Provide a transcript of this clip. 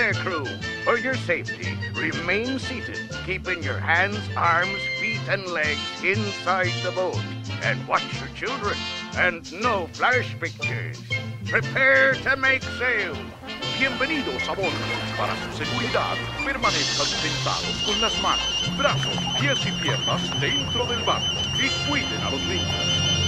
there, crew. For your safety, remain seated, keeping your hands, arms, feet, and legs inside the boat. And watch your children. And no flash pictures. Prepare to make sail. Bienvenidos a bordo. Para su seguridad, permanezcan sentados con las manos, brazos, pies y piernas dentro del barco y cuiden a los niños.